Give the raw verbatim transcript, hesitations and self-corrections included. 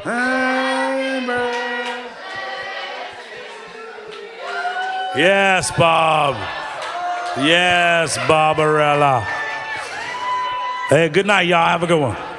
Yes, Bob. Yes, Barbarella. Hey, good night, y'all. Have a good one.